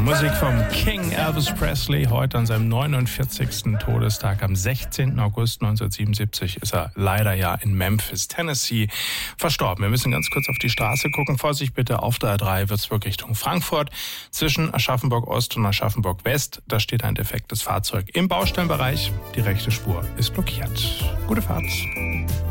Musik vom King Elvis Presley, heute an seinem 49. Todestag. Am 16. August 1977 ist er leider ja in Memphis, Tennessee, verstorben. Wir müssen ganz kurz auf die Straße gucken. Vorsicht bitte, auf der A3 Würzburg Richtung Frankfurt. Zwischen Aschaffenburg Ost und Aschaffenburg West, da steht ein defektes Fahrzeug im Baustellenbereich. Die rechte Spur ist blockiert. Gute Fahrt.